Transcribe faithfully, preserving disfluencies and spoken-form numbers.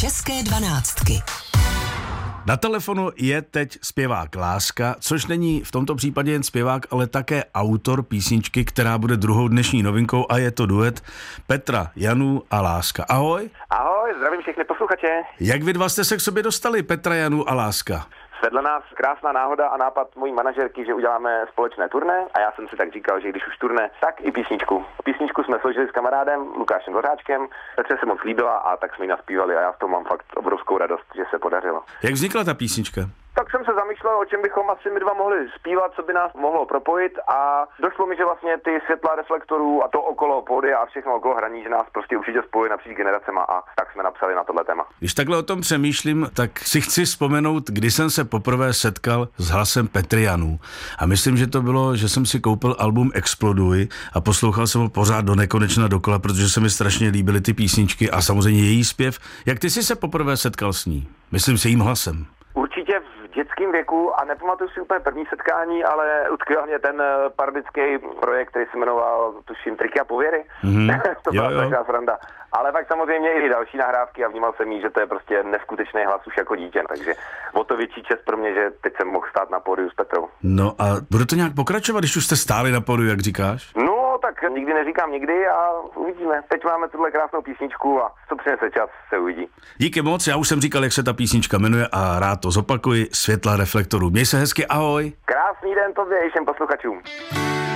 České dvanáctky. Na telefonu je teď zpěvák Láska, což není v tomto případě jen zpěvák, ale také autor písničky, která bude druhou dnešní novinkou, a je to duet Petra Janů a Láska. Ahoj. Ahoj, zdravím všechny posluchače. Jak vy dva jste se k sobě dostali, Petra Janů a Láska? Svedla nás krásná náhoda a nápad mojí manažerky, že uděláme společné turné, a já jsem si tak říkal, že když už turné, tak i písničku. Písničku jsme složili s kamarádem Lukášem Dvořáčkem, Petře se moc líbila a tak jsme ji naspívali a já v tom mám fakt obrovskou radost, že se podařilo. Jak vznikla ta písnička? Tak jsem se zamýšlel, o čem bychom asi my dva mohli zpívat, co by nás mohlo propojit, a došlo mi, že vlastně ty světla reflektorů a to okolo pódia a všechno okolo hraní, že nás prostě určitě spojuje napříč generacema, a tak jsme napsali na tohle téma. Když takhle o tom přemýšlím, tak si chci vzpomenout, kdy jsem se poprvé setkal s hlasem Petry Janů. A myslím, že to bylo, že jsem si koupil album Exploduj a poslouchal jsem ho pořád do nekonečna dokola, protože se mi strašně líbily ty písničky a samozřejmě její zpěv. Jak ty jsi se poprvé setkal s ní? Myslím s jejím hlasem. Určitě v dětském věku, a nepamatuju si úplně první setkání, ale utkvěl mě ten parodický projekt, který se jmenoval, tuším, Triky a pověry. Mm-hmm. To byla taková sranda. Ale pak samozřejmě i další nahrávky, a vnímal jsem jí, že to je prostě neskutečný hlas už jako dítě, takže o to větší čest pro mě, že teď jsem mohl stát na pódiu s Petrou. No a bude to nějak pokračovat, když už jste stáli na pódiu, jak říkáš? No, tak nikdy neříkám nikdy a uvidíme. Teď máme tuhle krásnou písničku a co přinese čas, se uvidí. Díky moc, já už jsem říkal, jak se ta písnička jmenuje, a rád to zopakuji. Světla reflektorů. Měj se hezky, ahoj. Krásný den tobě i všem posluchačům.